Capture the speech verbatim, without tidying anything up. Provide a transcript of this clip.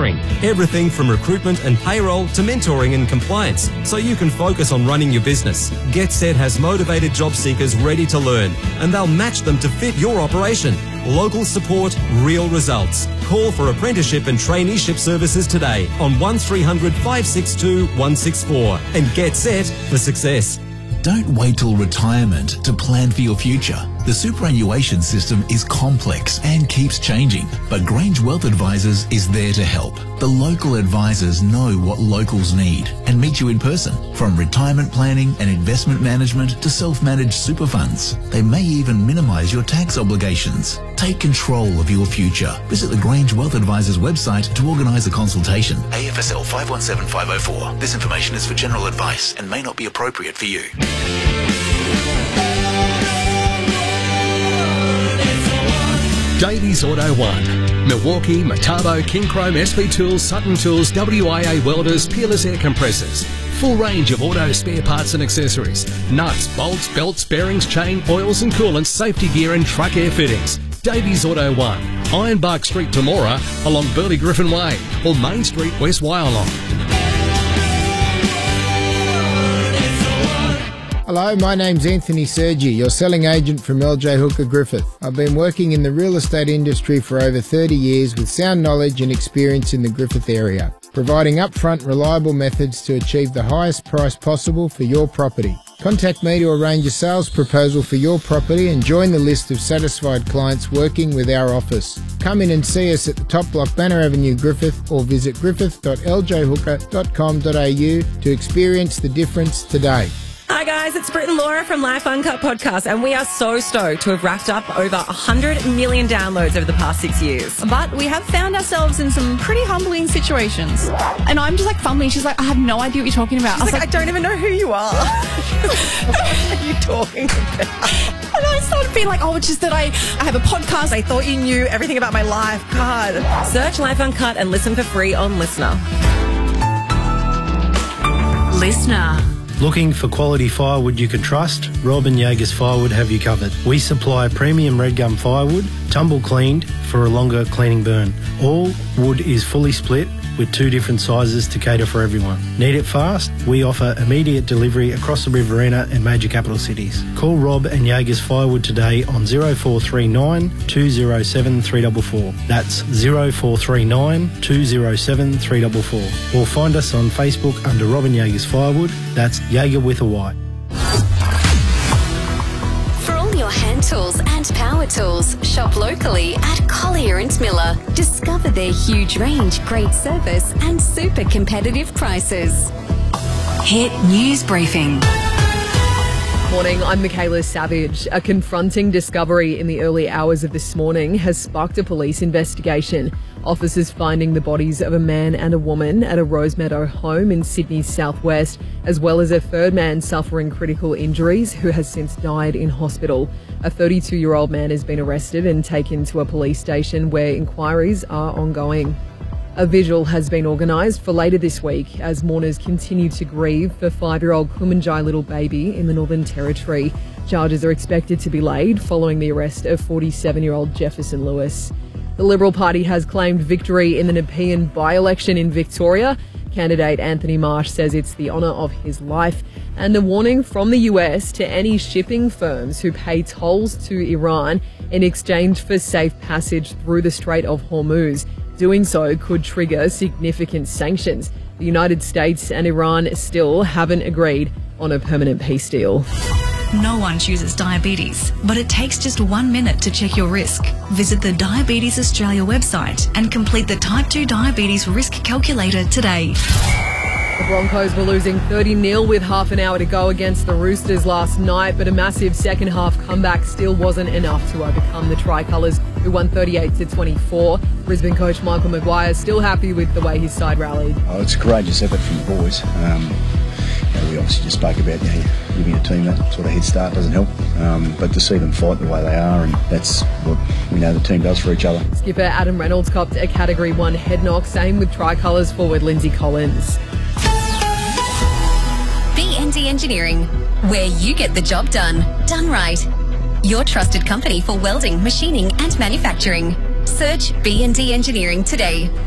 hiring. Everything from recruitment and payroll to mentoring and compliance, so you can focus on running your business. GetSet has motivated job seekers ready to learn, and they'll match them to fit your operation. Local support, real results. Call for apprenticeship and traineeship services today on one three hundred, five six two, one six four and get set for success. Don't wait till retirement to plan for your future. The superannuation system is complex and keeps changing, but Grange Wealth Advisors is there to help. The local advisors know what locals need and meet you in person. From retirement planning and investment management to self-managed super funds, they may even minimise your tax obligations. Take control of your future. Visit the Grange Wealth Advisors website to organise a consultation. A F S L five one seven five oh four. This information is for general advice and may not be appropriate for you. Davies Auto One. Milwaukee, Metabo, King Chrome, S B Tools, Sutton Tools, W I A Welders, Peerless Air Compressors. Full range of auto spare parts and accessories. Nuts, bolts, belts, bearings, chain, oils and coolants, safety gear and truck air fittings. Davies Auto One. Ironbark Street, Temora, along Burley Griffin Way, or Main Street, West Wyalong. Hello, my name's Anthony Sergi, your selling agent from L J Hooker Griffith. I've been working in the real estate industry for over thirty years with sound knowledge and experience in the Griffith area, providing upfront, reliable methods to achieve the highest price possible for your property. Contact me to arrange a sales proposal for your property and join the list of satisfied clients working with our office. Come in and see us at the Top Block, Banner Avenue, Griffith, or visit griffith dot l j hooker dot com dot a u to experience the difference today. Hi guys, it's Britt and Laura from Life Uncut Podcast, and we are so stoked to have racked up over one hundred million downloads over the past six years. But we have found ourselves in some pretty humbling situations. And I'm just like fumbling. She's like, I have no idea what you're talking about. She's I was like, like, I don't even know who you are. What are you talking about? And I started being like, oh, it's just that I, I have a podcast. I thought you knew everything about my life. God. Search Life Uncut and listen for free on Listener. Listener. Looking for quality firewood you can trust? Rob and Jaegers Firewood have you covered. We supply premium red gum firewood, tumble cleaned for a longer cleaning burn. All wood is fully split with two different sizes to cater for everyone. Need it fast? We offer immediate delivery across the Riverina and major capital cities. Call Rob and Jaegers Firewood today on zero four three nine, two zero seven, three four four. That's zero four three nine, two zero seven, three four four. Or find us on Facebook under Rob and Jaegers Firewood. That's Jaeger with a Y. For all your hand tools and power tools, shop locally at Collier and Miller. Discover their huge range, great service and super competitive prices. Hit News Briefing. Morning, I'm Michaela Savage. A confronting discovery in the early hours of this morning has sparked a police investigation. Officers finding the bodies of a man and a woman at a Rosemeadow home in Sydney's southwest, as well as a third man suffering critical injuries who has since died in hospital. A thirty-two-year-old man has been arrested and taken to a police station where inquiries are ongoing. A vigil has been organised for later this week as mourners continue to grieve for five-year-old Kumanjai little baby in the Northern Territory. Charges are expected to be laid following the arrest of forty-seven-year-old Jefferson Lewis. The Liberal Party has claimed victory in the Nepean by-election in Victoria. Candidate Anthony Marsh says it's the honour of his life, and a warning from the U S to any shipping firms who pay tolls to Iran in exchange for safe passage through the Strait of Hormuz. Doing so could trigger significant sanctions. The United States and Iran still haven't agreed on a permanent peace deal. No one chooses diabetes, but it takes just one minute to check your risk. Visit the Diabetes Australia website and complete the Type two Diabetes Risk Calculator today. The Broncos were losing thirty nil with half an hour to go against the Roosters last night, but a massive second half comeback still wasn't enough to overcome the Tricolours, who won thirty-eight to twenty-four. Brisbane coach Michael Maguire is still happy with the way his side rallied. Oh, it's a courageous effort from the boys. Um, you know, we obviously just spoke about you know, giving a team that sort of head start doesn't help, um, but to see them fight the way they are, and that's what we know the team does for each other. Skipper Adam Reynolds copped a Category one head knock, same with Tricolours forward Lindsay Collins. B and D Engineering, where you get the job done, done right. Your trusted company for welding, machining and manufacturing. Search B and D Engineering today.